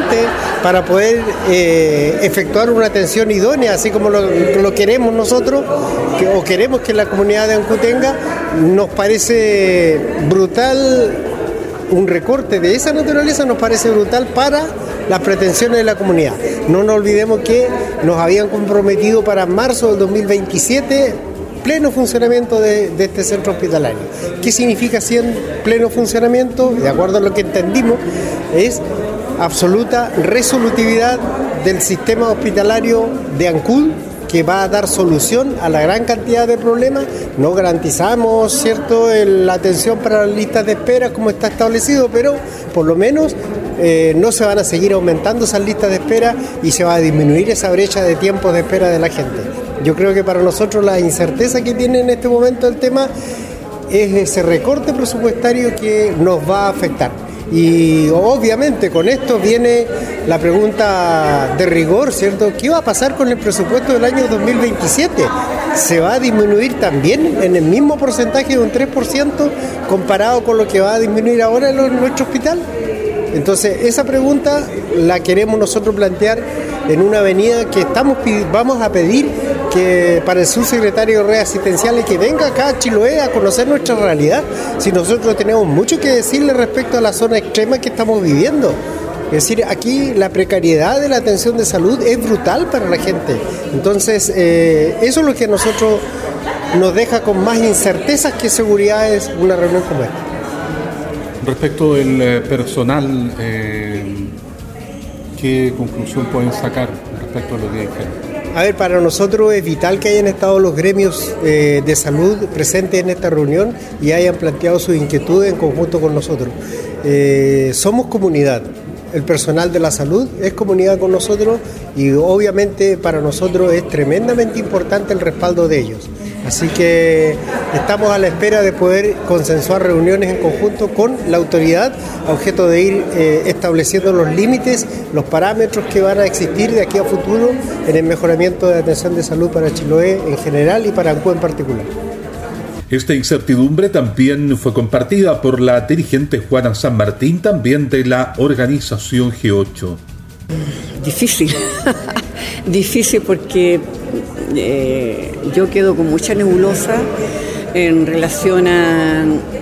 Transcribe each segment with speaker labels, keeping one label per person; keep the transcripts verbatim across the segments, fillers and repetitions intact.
Speaker 1: suficiente para poder eh, efectuar una atención idónea, así como lo, lo queremos nosotros, que, o queremos que la comunidad de Ancud tenga. Nos parece brutal un recorte de esa naturaleza, nos parece brutal para las pretensiones de la comunidad. No nos olvidemos que nos habían comprometido para marzo del dos mil veintisiete pleno funcionamiento de, de este centro hospitalario. ¿Qué significa si en pleno funcionamiento? De acuerdo a lo que entendimos, es absoluta resolutividad del sistema hospitalario de Ancud, que va a dar solución a la gran cantidad de problemas. No garantizamos, ¿cierto?, la atención para las listas de espera como está establecido, pero por lo menos eh, no se van a seguir aumentando esas listas de espera y se va a disminuir esa brecha de tiempos de espera de la gente. Yo creo que para nosotros la incerteza que tiene en este momento el tema es ese recorte presupuestario que nos va a afectar. Y obviamente con esto viene la pregunta de rigor, ¿cierto? ¿Qué va a pasar con el presupuesto del año dos mil veintisiete? ¿Se va a disminuir también en el mismo porcentaje de un tres por ciento comparado con lo que va a disminuir ahora en nuestro hospital? Entonces, esa pregunta la queremos nosotros plantear en una avenida que estamos vamos a pedir que para el subsecretario de redes asistenciales que venga acá a Chiloé a conocer nuestra realidad. Si nosotros tenemos mucho que decirle respecto a la zona extrema que estamos viviendo. Es decir, aquí la precariedad de la atención de salud es brutal para la gente. Entonces, eh, eso es lo que a nosotros nos deja con más incertezas que seguridades una reunión como esta.
Speaker 2: Respecto del eh, personal, eh, ¿qué conclusión pueden sacar respecto a lo que dijeron?
Speaker 1: A ver, para nosotros es vital que hayan estado los gremios eh, de salud presentes en esta reunión y hayan planteado sus inquietudes en conjunto con nosotros. Eh, somos comunidad. El personal de la salud es comunidad con nosotros y obviamente para nosotros es tremendamente importante el respaldo de ellos. Así que estamos a la espera de poder consensuar reuniones en conjunto con la autoridad a objeto de ir eh, estableciendo los límites, los parámetros que van a existir de aquí a futuro en el mejoramiento de la atención de salud para Chiloé en general y para Ancud en particular.
Speaker 2: Esta incertidumbre también fue compartida por la dirigente Juana San Martín, también de la organización G ocho.
Speaker 3: Difícil, difícil porque eh, yo quedo con mucha nebulosa en relación a,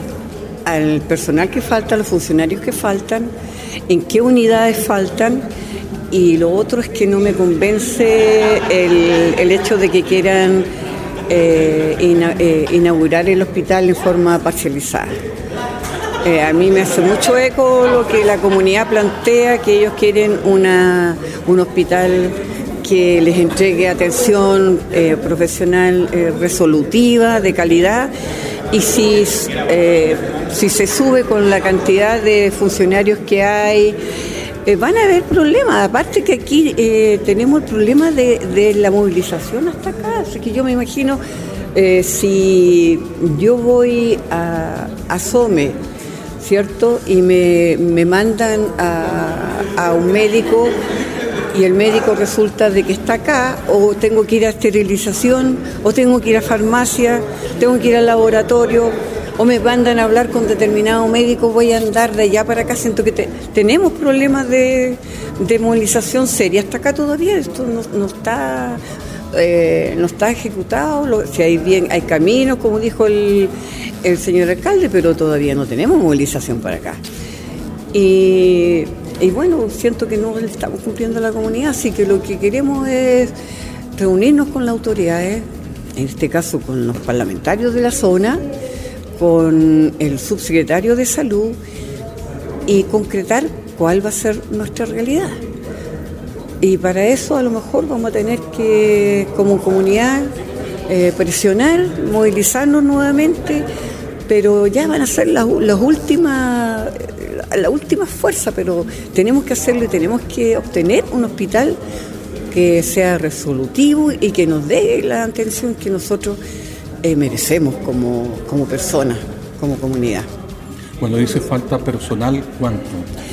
Speaker 3: al personal que falta, a los funcionarios que faltan, en qué unidades faltan, y lo otro es que no me convence el, el hecho de que quieran Eh, ina, eh, inaugurar el hospital en forma parcializada. Eh, a mí me hace mucho eco lo que la comunidad plantea, que ellos quieren una, un hospital que les entregue atención eh, profesional eh, resolutiva, de calidad, y si, eh, si se sube con la cantidad de funcionarios que hay, Eh, van a haber problemas, aparte que aquí eh, tenemos el problema de, de la movilización hasta acá, así que yo me imagino eh, si yo voy a, a Some, ¿cierto? Y me, me mandan a, a un médico y el médico resulta de que está acá, o tengo que ir a esterilización, o tengo que ir a farmacia, tengo que ir al laboratorio, o me mandan a hablar con determinado médico, voy a andar de allá para acá. Siento que te, tenemos problemas de, de movilización seria hasta acá todavía. Esto no, no está eh, no está ejecutado. Lo, si hay bien, hay caminos, como dijo el, el señor alcalde, pero todavía no tenemos movilización para acá. Y, y bueno, siento que no le estamos cumpliendo a la comunidad, así que lo que queremos es reunirnos con las autoridades, en este caso con los parlamentarios de la zona, con el subsecretario de Salud, y concretar cuál va a ser nuestra realidad. Y para eso a lo mejor vamos a tener que, como comunidad, eh, presionar, movilizarnos nuevamente, pero ya van a ser las, las últimas, la última fuerza, pero tenemos que hacerlo y tenemos que obtener un hospital que sea resolutivo y que nos dé la atención que nosotros Eh, merecemos como, como personas, como comunidad.
Speaker 2: Cuando dice falta personal, ¿cuánto?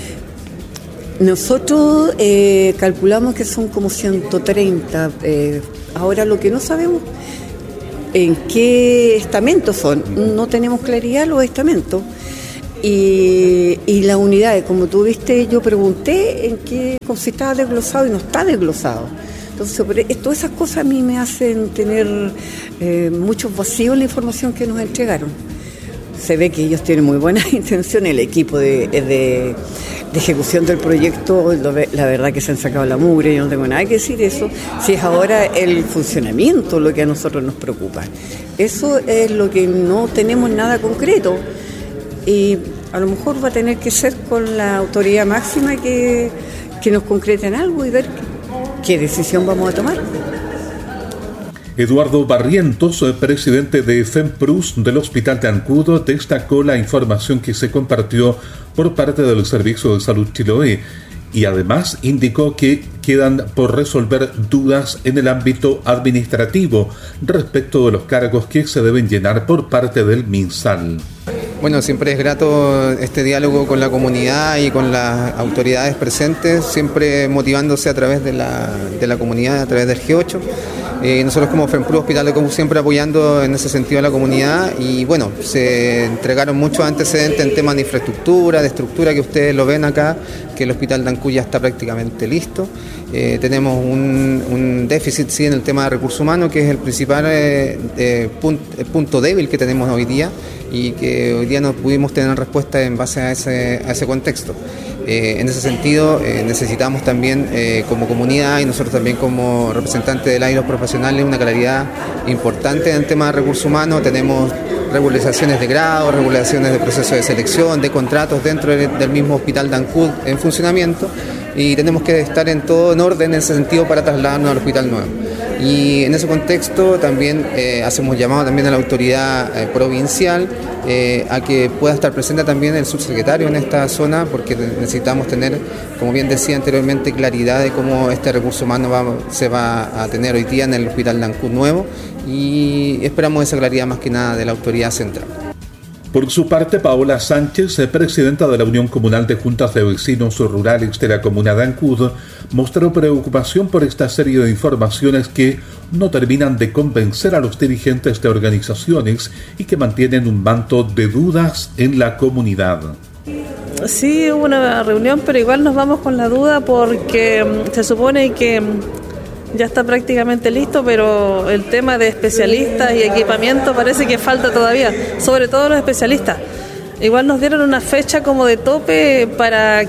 Speaker 3: Nosotros eh, calculamos que son como ciento treinta. Eh, ahora lo que no sabemos en qué estamentos son. No tenemos claridad los estamentos. Y, y la unidad, como tú viste, yo pregunté en qué si estaba desglosado y no está desglosado. Entonces, sobre todas esas cosas a mí me hacen tener eh, muchos vacíos en la información que nos entregaron. Se ve que ellos tienen muy buenas intenciones, el equipo de, de, de ejecución del proyecto, la verdad que se han sacado la mugre, yo no tengo nada que decir de eso, si es ahora el funcionamiento lo que a nosotros nos preocupa. Eso es lo que no tenemos nada concreto. Y a lo mejor va a tener que ser con la autoridad máxima que, que nos concreten algo y ver qué, qué decisión vamos a tomar.
Speaker 2: Eduardo Barrientos, presidente de FEMPRUS del Hospital de Ancud, destacó la información que se compartió por parte del Servicio de Salud Chiloé y además indicó que quedan por resolver dudas en el ámbito administrativo respecto de los cargos que se deben llenar por parte del MinSal.
Speaker 4: Bueno, siempre es grato este diálogo con la comunidad y con las autoridades presentes, siempre motivándose a través de la, de la comunidad, a través del G ocho. Eh, nosotros como FEMPRUS Hospital de Ancud siempre apoyando en ese sentido a la comunidad y bueno, se entregaron muchos antecedentes en temas de infraestructura, de estructura que ustedes lo ven acá, que el Hospital de Ancud ya está prácticamente listo. Eh, tenemos un, un déficit sí en el tema de recursos humanos, que es el principal eh, eh, punto, el punto débil que tenemos hoy día y que hoy día no pudimos tener respuesta en base a ese, a ese contexto. Eh, en ese sentido eh, necesitamos también eh, como comunidad y nosotros también como representantes del área de los profesionales una claridad importante en el tema de recursos humanos. Tenemos regularizaciones de grado, regularizaciones de procesos de selección, de contratos dentro de, del mismo Hospital de Ancud en funcionamiento y tenemos que estar en todo en orden en ese sentido para trasladarnos al hospital nuevo. Y en ese contexto también eh, hacemos llamado también a la autoridad eh, provincial eh, a que pueda estar presente también el subsecretario en esta zona porque necesitamos tener, como bien decía anteriormente, claridad de cómo este recurso humano va, se va a tener hoy día en el Hospital de Ancud nuevo y esperamos esa claridad más que nada de la autoridad central.
Speaker 2: Por su parte, Paola Sánchez, presidenta de la Unión Comunal de Juntas de Vecinos Rurales de la Comuna de Ancud, mostró preocupación por esta serie de informaciones que no terminan de convencer a los dirigentes de organizaciones y que mantienen un manto de dudas en la comunidad.
Speaker 5: Sí, hubo una reunión, pero igual nos vamos con la duda porque se supone que ya está prácticamente listo, pero el tema de especialistas y equipamiento parece que falta todavía, sobre todo los especialistas. Igual nos dieron una fecha como de tope para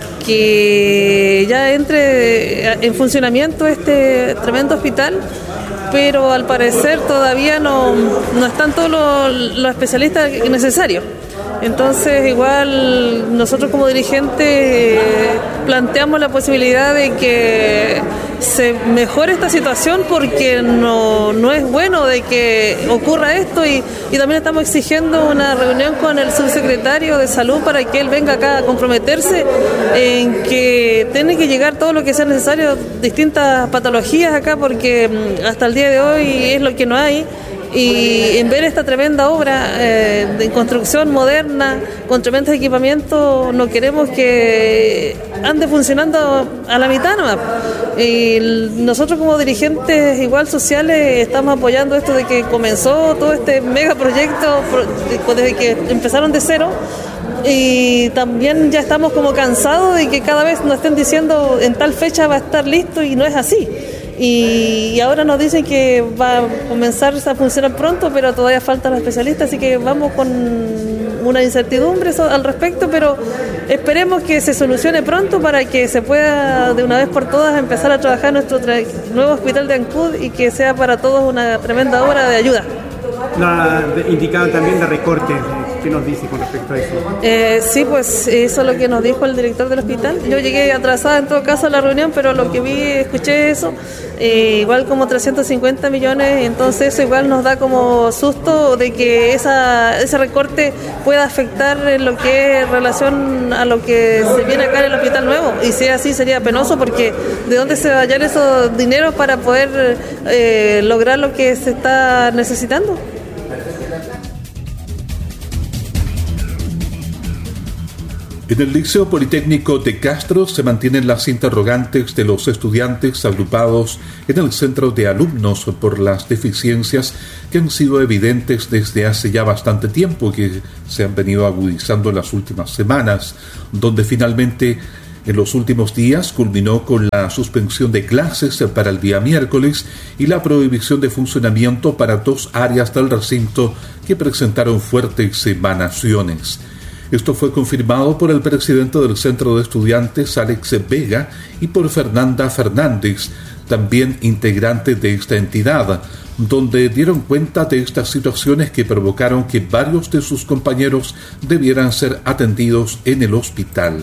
Speaker 5: que ya entre en funcionamiento este tremendo hospital, pero al parecer todavía no, no están todos los, los especialistas necesarios. Entonces igual nosotros como dirigentes eh, planteamos la posibilidad de que se mejore esta situación porque no, no es bueno de que ocurra esto y, y también estamos exigiendo una reunión con el subsecretario de Salud para que él venga acá a comprometerse en que tiene que llegar todo lo que sea necesario, distintas patologías acá porque hasta el día de hoy es lo que no hay. Y en ver esta tremenda obra eh, de construcción moderna, con tremendos equipamientos, no queremos que ande funcionando a la mitad nomás. Y nosotros como dirigentes igual sociales estamos apoyando esto de que comenzó todo este megaproyecto desde que empezaron de cero. Y también ya estamos como cansados de que cada vez nos estén diciendo en tal fecha va a estar listo y no es así. Y ahora nos dicen que va a comenzar a funcionar pronto, pero todavía faltan los especialistas, así que vamos con una incertidumbre al respecto, pero esperemos que se solucione pronto para que se pueda de una vez por todas empezar a trabajar en nuestro tra- nuevo hospital de Ancud y que sea para todos una tremenda obra de ayuda.
Speaker 6: La indicaban también de recortes. ¿Qué nos dice con respecto a eso?
Speaker 5: Eh, sí, pues eso es lo que nos dijo el director del hospital. Yo llegué atrasada en todo caso a la reunión, pero lo que vi, escuché eso, eh, igual como trescientos cincuenta millones, entonces eso igual nos da como susto de que esa, ese recorte pueda afectar en lo que es relación a lo que se viene acá en el hospital nuevo. Y si es así sería penoso porque ¿de dónde se va a hallar esos dineros para poder eh, lograr lo que se está necesitando?
Speaker 2: En el Liceo Politécnico de Castro se mantienen las interrogantes de los estudiantes agrupados en el centro de alumnos por las deficiencias que han sido evidentes desde hace ya bastante tiempo y que se han venido agudizando en las últimas semanas, donde finalmente en los últimos días culminó con la suspensión de clases para el día miércoles y la prohibición de funcionamiento para dos áreas del recinto que presentaron fuertes emanaciones. Esto fue confirmado por el presidente del Centro de Estudiantes, Alex Vega, y por Fernanda Fernández, también integrante de esta entidad, donde dieron cuenta de estas situaciones que provocaron que varios de sus compañeros debieran ser atendidos en el hospital.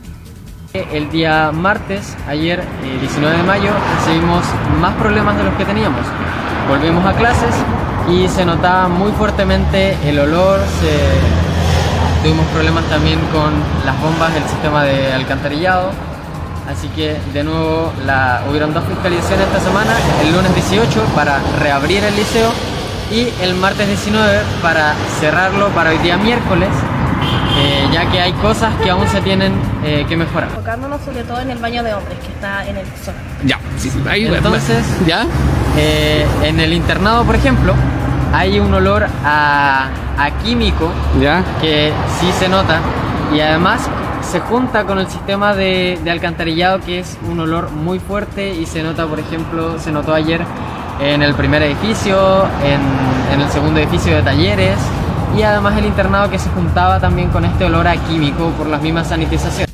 Speaker 7: El día martes, ayer, eh, diecinueve de mayo, recibimos más problemas de los que teníamos. Volvimos a clases y se notaba muy fuertemente el olor, se... Tuvimos problemas también con las bombas del sistema de alcantarillado, así que de nuevo la, hubieron dos fiscalizaciones esta semana, el lunes dieciocho para reabrir el liceo y el martes diecinueve para cerrarlo para hoy día miércoles, eh, ya que hay cosas que aún se tienen eh, que mejorar.
Speaker 8: Enfocándonos sobre todo en el baño de hombres que está en el sol.
Speaker 9: Ya, sí, sí, ahí,
Speaker 7: entonces,
Speaker 9: ¿ya?
Speaker 7: Eh, en el internado, por ejemplo, hay un olor a, a químico, ¿ya?, que sí se nota y además se junta con el sistema de, de alcantarillado, que es un olor muy fuerte y se nota, por ejemplo, se notó ayer en el primer edificio, en, en el segundo edificio de talleres y además el internado que se juntaba también con este olor a químico por las mismas sanitizaciones.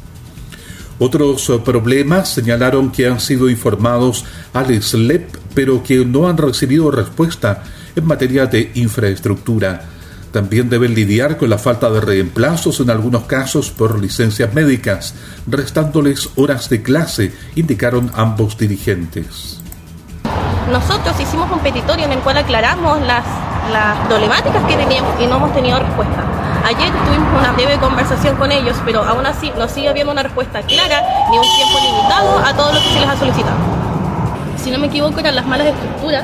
Speaker 2: Otros problemas señalaron que han sido informados al S L E P, pero que no han recibido respuesta en materia de infraestructura. También deben lidiar con la falta de reemplazos en algunos casos por licencias médicas, restándoles horas de clase, indicaron ambos dirigentes.
Speaker 8: Nosotros hicimos un petitorio en el cual aclaramos las, las problemáticas que teníamos y no hemos tenido respuesta. Ayer tuvimos una breve conversación con ellos, pero aún así no sigue habiendo una respuesta clara ni un tiempo limitado a todo lo que se les ha solicitado. Si no me equivoco, eran las malas estructuras.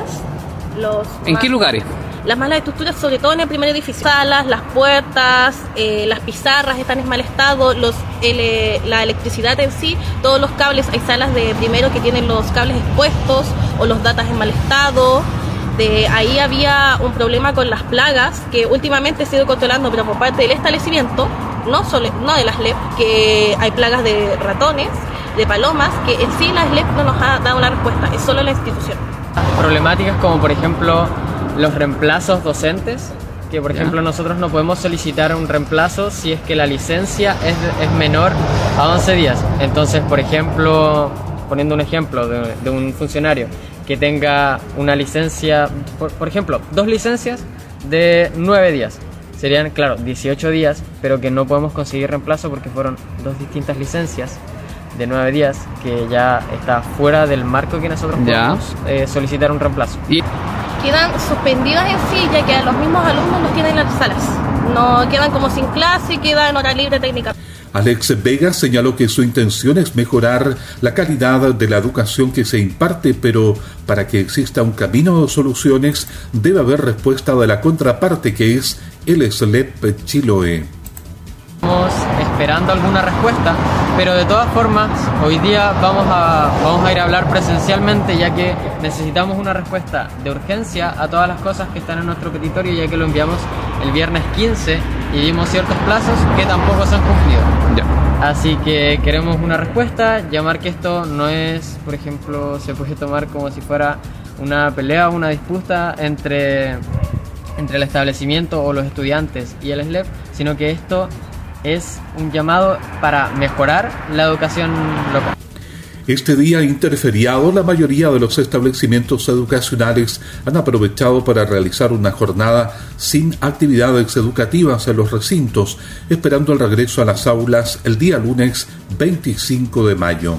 Speaker 8: Los
Speaker 9: ¿En
Speaker 8: más,
Speaker 9: qué lugares?
Speaker 8: Las malas estructuras, sobre todo en el primer edificio. Salas, las puertas, eh, las pizarras están en mal estado, los, el, la electricidad en sí, todos los cables. Hay salas de primero que tienen los cables expuestos o los datas en mal estado. De ahí había un problema con las plagas que últimamente se ha ido controlando, pero por parte del establecimiento, no, solo, no de las S L E P, que hay plagas de ratones, de palomas, que en sí la S L E P no nos ha dado una respuesta, es solo la institución.
Speaker 7: Problemáticas como por ejemplo los reemplazos docentes, que por ejemplo nosotros no podemos solicitar un reemplazo si es que la licencia es, es menor a once días. Entonces, por ejemplo, poniendo un ejemplo de, de un funcionario que tenga una licencia, por, por ejemplo, dos licencias de nueve días, serían, claro, dieciocho días, pero que no podemos conseguir reemplazo porque fueron dos distintas licencias de nueve días, que ya está fuera del marco que nosotros podemos eh, solicitar un reemplazo.
Speaker 9: Y
Speaker 8: quedan suspendidas en sí, ya que a los mismos alumnos los tienen en las salas. No quedan como sin clase, quedan en hora libre técnica.
Speaker 2: Alex Vega señaló que su intención es mejorar la calidad de la educación que se imparte, pero para que exista un camino de soluciones debe haber respuesta de la contraparte, que es el S L E P Chiloé.
Speaker 7: Estamos esperando alguna respuesta, pero de todas formas hoy día vamos a, vamos a ir a hablar presencialmente, ya que necesitamos una respuesta de urgencia a todas las cosas que están en nuestro petitorio, ya que lo enviamos el viernes quince y dimos ciertos plazos que tampoco se han cumplido. Ya. Así que queremos una respuesta, llamar que esto no es, por ejemplo, se puede tomar como si fuera una pelea o una disputa entre, entre el establecimiento o los estudiantes y el S L E P, sino que esto es un llamado para mejorar la educación local.
Speaker 2: Este día interferiado, la mayoría de los establecimientos educacionales han aprovechado para realizar una jornada sin actividades educativas en los recintos, esperando el regreso a las aulas el día lunes veinticinco de mayo.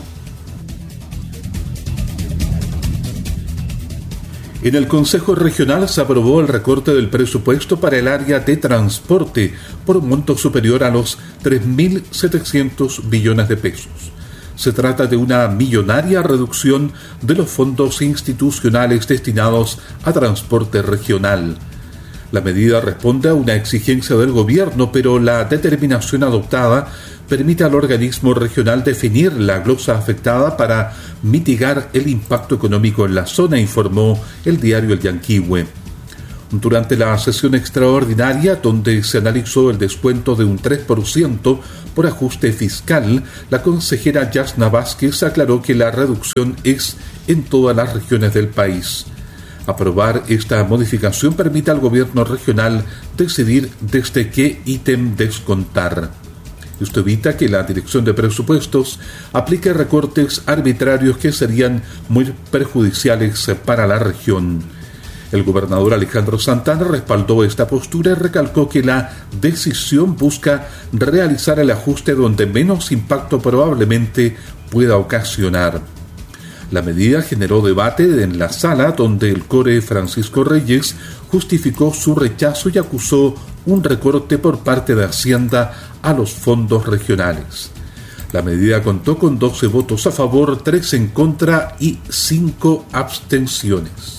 Speaker 2: En el Consejo Regional se aprobó el recorte del presupuesto para el área de transporte por un monto superior a los tres mil setecientos millones de pesos. Se trata de una millonaria reducción de los fondos institucionales destinados a transporte regional. La medida responde a una exigencia del gobierno, pero la determinación adoptada permite al organismo regional definir la glosa afectada para mitigar el impacto económico en la zona, informó el diario El Yanquihue. Durante la sesión extraordinaria, donde se analizó el descuento de un tres por ciento por ajuste fiscal, la consejera Yasna Vázquez aclaró que la reducción es en todas las regiones del país. Aprobar esta modificación permite al gobierno regional decidir desde qué ítem descontar. Esto evita que la Dirección de Presupuestos aplique recortes arbitrarios que serían muy perjudiciales para la región. El gobernador Alejandro Santana respaldó esta postura y recalcó que la decisión busca realizar el ajuste donde menos impacto probablemente pueda ocasionar. La medida generó debate en la sala, donde el core Francisco Reyes justificó su rechazo y acusó un recorte por parte de Hacienda a los fondos regionales. La medida contó con doce votos a favor, tres en contra y cinco abstenciones.